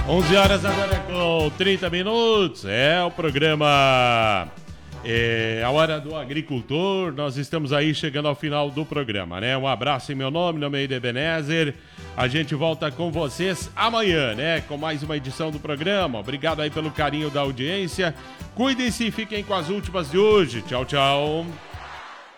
11 horas agora com 30 minutos. É o programa A Hora do Agricultor. Nós estamos aí chegando ao final do programa, né? Um abraço em meu nome é de Ebenezer. A gente volta com vocês amanhã, né? Com mais uma edição do programa. Obrigado aí pelo carinho da audiência. Cuidem-se e fiquem com as últimas de hoje. Tchau, tchau.